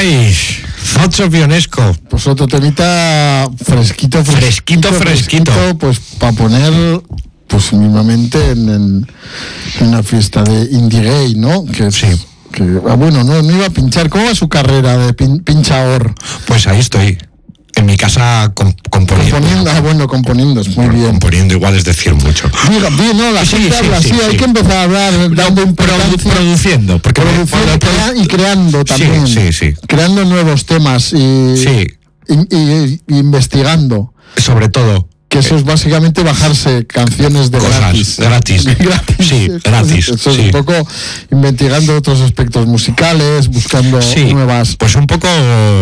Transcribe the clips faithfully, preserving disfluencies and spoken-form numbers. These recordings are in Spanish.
Ay, Zocho Pionesco. Pues otro temita fresquito, fresquito, fresquito, fresquito, fresquito pues para poner, pues mínimamente en, en, en una fiesta de indie gay, ¿no? Que sí. Que, ah, bueno, no, no iba a pinchar. ¿Cómo va su carrera de pin, pinchador? Pues ahí estoy. En mi casa comp- componiendo. Componiendo, ah, bueno, componiendo, es muy bien. Componiendo igual es decir mucho. Diga, bien, no, la sí, gente sí, habla sí, así, sí. hay que empezar a hablar dando importancia. Produ- produciendo, porque produciendo me, y, crea- y creando también. Sí, sí, sí. Creando nuevos temas y, sí. y, y, y investigando. Sobre todo. Que eso es básicamente bajarse canciones de cosas gratis. Gratis. gratis. Sí, gratis. Eso es sí. un poco investigando otros aspectos musicales, buscando sí, nuevas. Pues un poco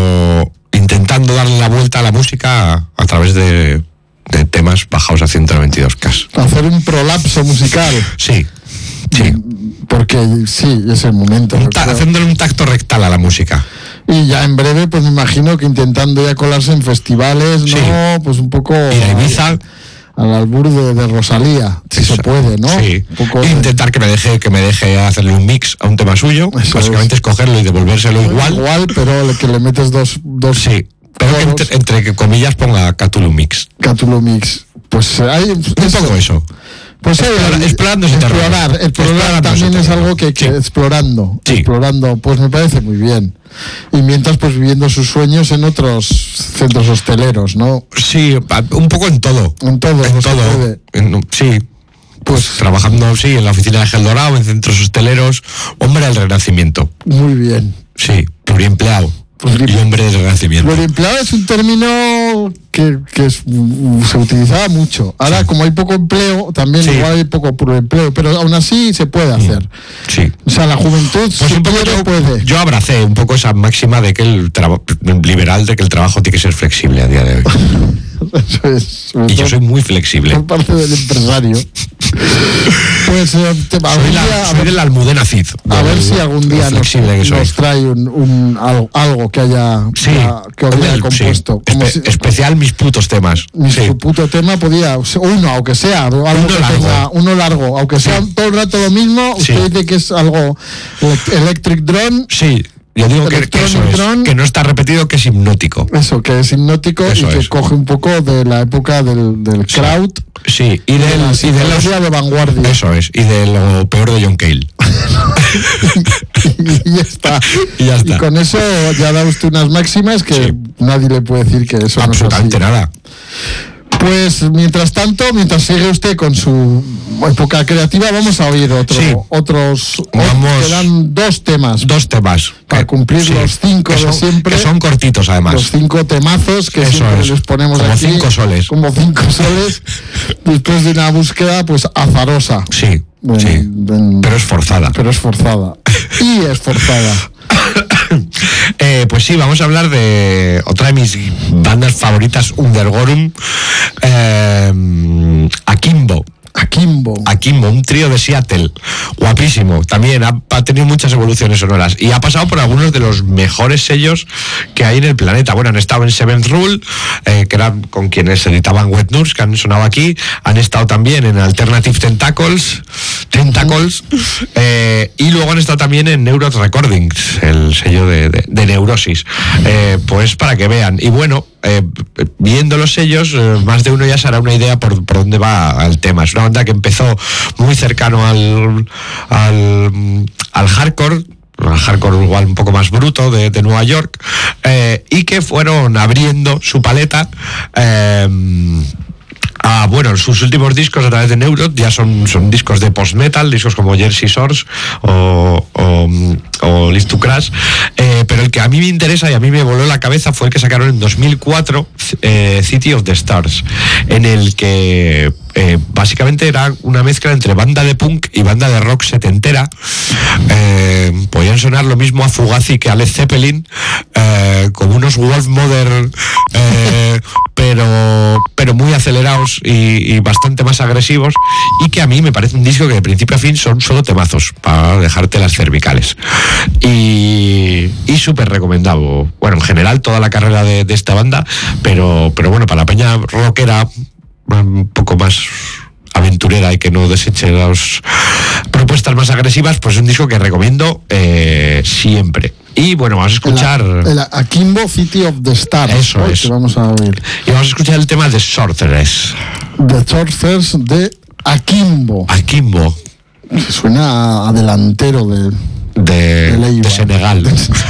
intentando darle la vuelta a la música a través de, de temas bajados a ciento noventa y dos K. Hacer un prolapso musical. Sí, sí. Porque sí, es el momento. Un ta- haciéndole un tacto rectal a la música. Y ya en breve, pues me imagino que intentando ya colarse en festivales, ¿no? Sí. Pues un poco... Ir a Ibiza. Al albur de, de Rosalía, si Eso, se puede, ¿no? Sí. Un poco intentar que me deje que me deje hacerle un mix a un tema suyo. Eso básicamente es. escogerlo y devolvérselo igual. Igual, pero le- que le metes dos... dos Sí. Pero que entre, entre que comillas ponga Cthulhu Mix. Cthulhu Mix. Pues hay... Un poco eso. Pues hay, Explora- explorando ese terreno. explorar, explorar Explorando también ese es terreno. algo que, que Sí. explorando, Sí. explorando, pues me parece muy bien. Y mientras pues viviendo sus sueños en otros centros hosteleros, ¿no? Sí, un poco en todo. En todo, En no se todo. puede. En- sí. Pues trabajando, sí, en la oficina de Gel Dorado, en centros hosteleros. Hombre del Renacimiento. Muy bien. Sí, pluriempleado. Pluri- Y hombre del Renacimiento. Pluriempleado es un término que, que es, mm, se utilizaba mucho. Ahora, Sí. como hay poco empleo, también Sí. igual hay poco pluriempleo, pero aún así se puede hacer. Sí. O sea, la juventud, Pues si un poco quiere, yo, puede. yo abracé un poco esa máxima de que el trabajo liberal de que el trabajo tiene que ser flexible a día de hoy. Eso es. sobre Y yo todo soy muy flexible. por parte del empresario. Pues eh, te- Soy, algún la, día- soy de la Almudena Cid. a ver del- si algún lo día nos, flexible que soy. nos trae un, un algo, algo que haya Sí, ya- que hubiera sí. compuesto. Como Espe- si- especial mis putos temas. Ni Sí. su puto tema podía, uno, aunque sea, algo Uno que largo. tenga, uno largo, aunque sea todo el rato lo mismo, Sí. usted dice que es algo elec- electric drone, Sí, yo digo que, que eso Electronic es, Drone. que no está repetido, que es hipnótico. eso, que es hipnótico Eso y que es. coge un poco de la época del, del Sí. crowd, Sí, y de del, la y de los, psicología de vanguardia. eso es, y de lo peor de John Cale. y ya está. Y ya está. Y con eso ya da usted unas máximas que Sí. nadie le puede decir que eso Absolutamente no es así. nada. Pues mientras tanto, mientras sigue usted con su época creativa, vamos a oír otro, Sí. otros. Vamos. Quedan dos temas Dos temas. para Que- cumplir sí, los cinco que de son, siempre. que son cortitos además. Los cinco temazos que Eso siempre es. les ponemos Como aquí. cinco soles. Como cinco soles. Después de una búsqueda, pues azarosa. Sí, Ven- sí. ven- Pero es forzada. pero esforzada. Y esforzada. Eh, pues sí, vamos a hablar de otra de mis bandas favoritas, Undergorum, eh, Akimbo. Akimbo. Akimbo, un trío de Seattle, guapísimo, también ha, ha tenido muchas evoluciones sonoras y ha pasado por algunos de los mejores sellos que hay en el planeta. Bueno, han estado en Seventh Rule, eh, que eran con quienes editaban Wet Nurse, que han sonado aquí, han estado también en Alternative Tentacles, Tentacles, eh, y luego han estado también en Neurot Recordings, el sello de, de, de Neurosis, eh, pues para que vean. Y bueno, eh, viendo los sellos, eh, más de uno ya se hará una idea por, por dónde va el tema. Es una banda que empezó muy cercano al, al, al hardcore, al hardcore igual un poco más bruto de, de Nueva York, eh, y que fueron abriendo su paleta eh, a, bueno, sus últimos discos a través de Neurot ya son, son discos de post-metal, discos como Jersey Source o, o, o List to Crash, eh, pero el que a mí me interesa y a mí me voló la cabeza fue el que sacaron en dos mil cuatro, eh, City of the Stars, en el que eh, básicamente era una mezcla entre banda de punk y banda de rock setentera. Eh, podían sonar lo mismo a Fugazi que a Led Zeppelin, eh, como unos Wolf Mother, eh, pero, pero muy acelerados y, y bastante más agresivos, y que a mí me parece un disco que de principio a fin son solo temazos para dejarte las cervicales. Y, y súper recomendado. Bueno, en general toda la carrera de, de esta banda, pero, pero bueno, para la peña rockera un poco más aventurera y que no deseche las propuestas más agresivas, pues es un disco que recomiendo eh, siempre. Y bueno, bueno, vamos a escuchar... El, el Akimbo City of the Stars. Eso es. Que vamos a oír. Y vamos a escuchar el tema de Sorceress. The Sorceress de Akimbo. Akimbo. Que suena a delantero de... De, de, de Senegal.